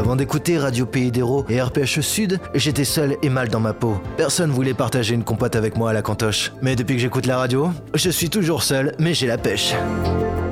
Avant d'écouter Radio Pays d'Hérault et RPHE Sud, j'étais seul et mal dans ma peau. Personne voulait partager une compote avec moi à la cantoche. Mais depuis que j'écoute la radio, je suis toujours seul, mais j'ai la pêche.